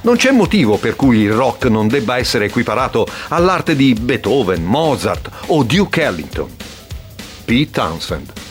Non c'è motivo per cui il rock non debba essere equiparato all'arte di Beethoven, Mozart o Duke Ellington. Pete Townshend.